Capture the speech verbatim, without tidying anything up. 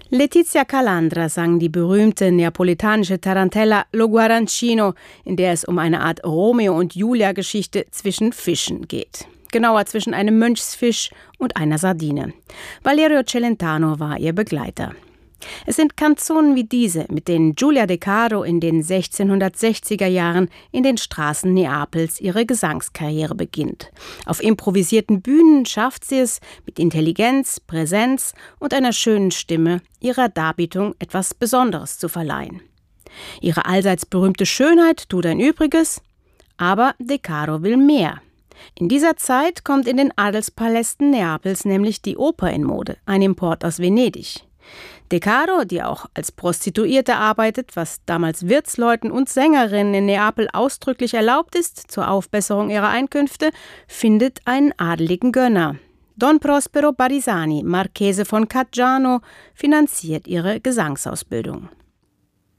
Letizia Calandra sang die berühmte neapolitanische Tarantella Lo Guarancino, in der es um eine Art Romeo- und Julia-Geschichte zwischen Fischen geht. Genauer zwischen einem Mönchsfisch und einer Sardine. Valerio Celentano war ihr Begleiter. Es sind Canzonen wie diese, mit denen Giulia De Caro in den sechzehnhundertsechziger Jahren in den Straßen Neapels ihre Gesangskarriere beginnt. Auf improvisierten Bühnen schafft sie es, mit Intelligenz, Präsenz und einer schönen Stimme ihrer Darbietung etwas Besonderes zu verleihen. Ihre allseits berühmte Schönheit tut ein Übriges, aber De Caro will mehr. In dieser Zeit kommt in den Adelspalästen Neapels nämlich die Oper in Mode, ein Import aus Venedig. De Caro, die auch als Prostituierte arbeitet, was damals Wirtsleuten und Sängerinnen in Neapel ausdrücklich erlaubt ist, zur Aufbesserung ihrer Einkünfte, findet einen adeligen Gönner. Don Prospero Barisani, Marchese von Caggiano, finanziert ihre Gesangsausbildung.